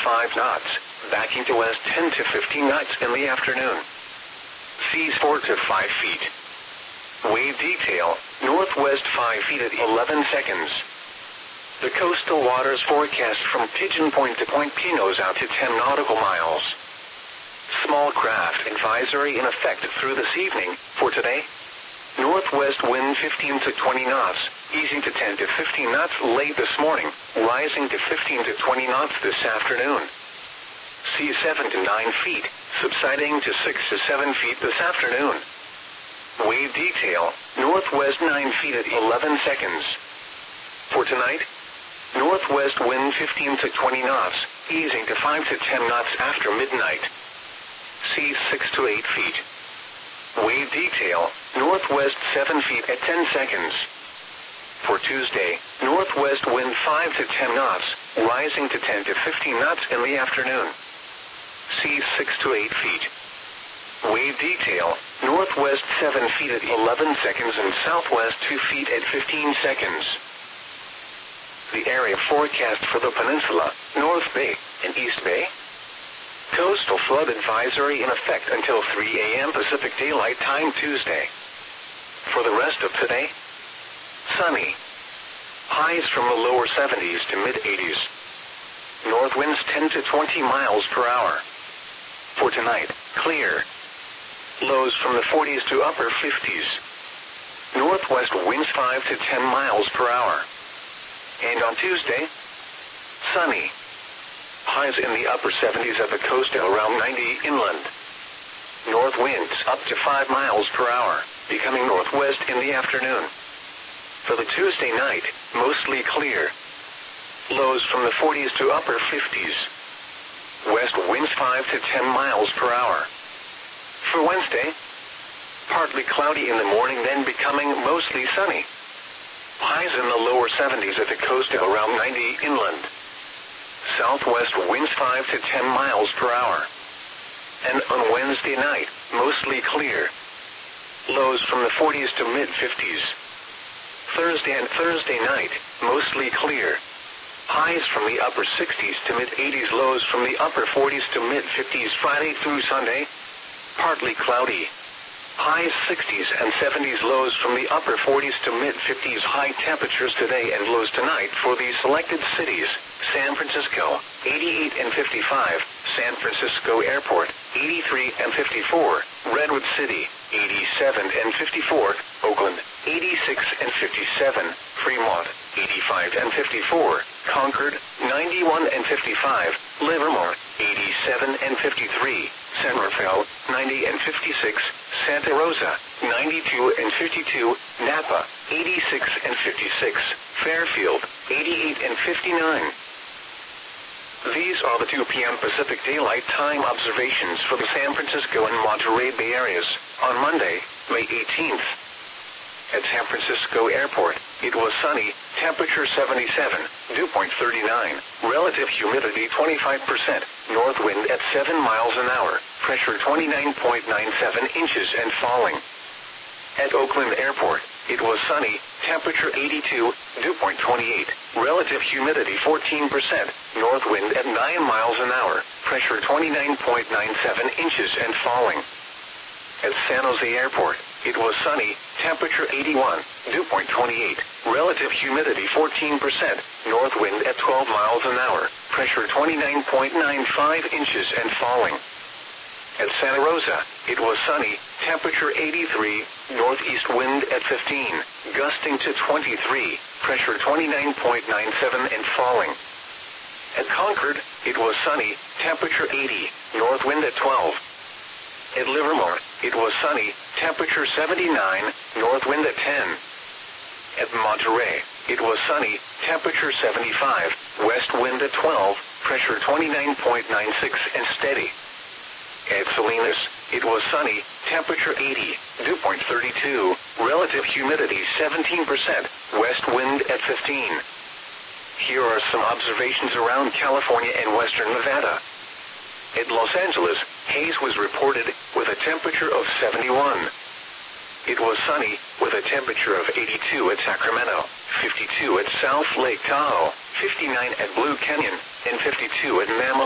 5 knots, backing to west 10 to 15 knots in the afternoon. Seas 4 to 5 feet. Wave detail, northwest 5 feet at 11 seconds. The coastal waters forecast from Pigeon Point to Point Pinos out to 10 nautical miles. Small craft advisory in effect through this evening. For today, northwest wind 15 to 20 knots, easing to 10 to 15 knots late this morning, rising to 15 to 20 knots this afternoon. Sea 7 to 9 feet, subsiding to 6 to 7 feet this afternoon. Wave detail, northwest 9 feet at 11 seconds. For tonight, northwest wind 15 to 20 knots, easing to 5 to 10 knots after midnight. Sea 6 to 8 feet. Wave detail, northwest 7 feet at 10 seconds. For Tuesday, northwest wind 5 to 10 knots, rising to 10 to 15 knots in the afternoon. Sea 6 to 8 feet. Wave detail, northwest 7 feet at 11 seconds and southwest 2 feet at 15 seconds. The area forecast for the peninsula, North Bay and East Bay. Coastal flood advisory in effect until 3 a.m. Pacific Daylight Time Tuesday. For the rest of today, sunny. Highs from the lower 70s to mid-80s. North winds 10 to 20 miles per hour. For tonight, clear. Lows from the 40s to upper 50s. Northwest winds 5 to 10 miles per hour. And on Tuesday, sunny. Highs in the upper 70s at the coast and around 90 inland. North winds up to 5 miles per hour, becoming northwest in the afternoon. For the Tuesday night, mostly clear. Lows from the 40s to upper 50s. West winds 5 to 10 miles per hour. For Wednesday, partly cloudy in the morning, then becoming mostly sunny. Highs in the lower 70s at the coast and around 90 inland. Southwest winds 5 to 10 miles per hour. And on Wednesday night, mostly clear. Lows from the 40s to mid-50s. Thursday and Thursday night, mostly clear. Highs from the upper 60s to mid-80s, lows from the upper 40s to mid-50s. Friday through Sunday, partly cloudy. Highs 60s and 70s, lows from the upper 40s to mid-50s. High temperatures today and lows tonight for these selected cities. San Francisco, 88 and 55. San Francisco Airport, 83 and 54. Redwood City, 87 and 54. Oakland, 86 and 57. Fremont, 85 and 54. Concord, 91 and 55. Livermore, 87 and 53. San Rafael, 90 and 56. Santa Rosa, 92 and 52. Napa, 86 and 56. Fairfield, 88 and 59. These are the 2 p.m. Pacific Daylight Time observations for the San Francisco and Monterey Bay areas on Monday, May 18th. At San Francisco Airport, it was sunny, temperature 77, dew point 39, relative humidity 25%, north wind at 7 miles an hour, pressure 29.97 inches and falling. At Oakland Airport, it was sunny, temperature 82, dew point 28, relative humidity 14%, north wind at 9 miles an hour, pressure 29.97 inches and falling. At San Jose Airport, it was sunny, temperature 81, dew point 28, relative humidity 14%, north wind at 12 miles an hour, pressure 29.95 inches and falling. At Santa Rosa, it was sunny, temperature 83, northeast wind at 15, gusting to 23, pressure 29.97 and falling. At Concord, it was sunny, temperature 80, north wind at 12. At Livermore, it was sunny, temperature 79, north wind at 10. At Monterey, it was sunny, temperature 75, west wind at 12, pressure 29.96 and steady. At Salinas, it was sunny, temperature 80, dew point 32, relative humidity 17%, west wind at 15. Here are some observations around California and western Nevada. At Los Angeles, haze was reported with a temperature of 71. It was sunny with a temperature of 82 at Sacramento, 52 at South Lake Tahoe, 59 at Blue Canyon, and 52 at Mammoth